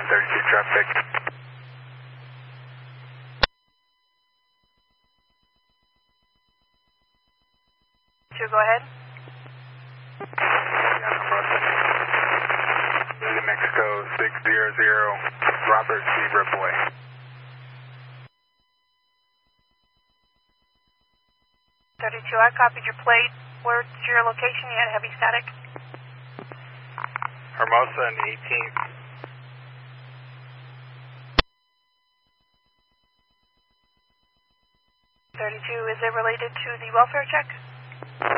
32 traffic. Go ahead. New Mexico 600, Robert C. Ripley. 32, I copied your plate. Where's your location? You had heavy static. Hermosa and 18th. 32, is it related to the welfare check?